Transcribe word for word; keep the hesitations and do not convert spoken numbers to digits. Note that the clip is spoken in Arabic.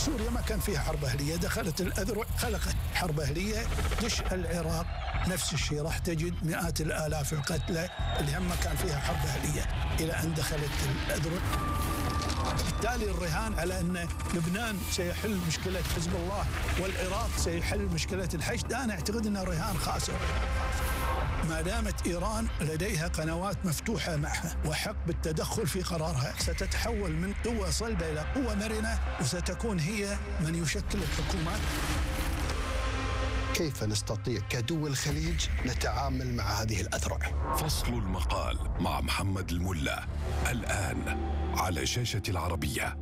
سوريا ما كان فيها حرب أهلية، دخلت الأذرع خلقت حرب أهلية. دش العراق نفس الشيء، راح تجد مئات الآلاف القتلى اللي هم كان فيها حرب أهلية إلى أن دخلت الأذرع. بالتالي الرهان على أن لبنان سيحل مشكلة حزب الله والعراق سيحل مشكلة الحشد، أنا أعتقد أنه رهان خاسر. ما دامت إيران لديها قنوات مفتوحة معها وحق بالتدخل في قرارها، ستتحول من قوة صلبة إلى قوة مرنة، وستكون هي من يشكل الحكومات. كيف نستطيع كدول الخليج نتعامل مع هذه الأذرع؟ فصل المقال مع محمد الملا الآن على شاشة العربية.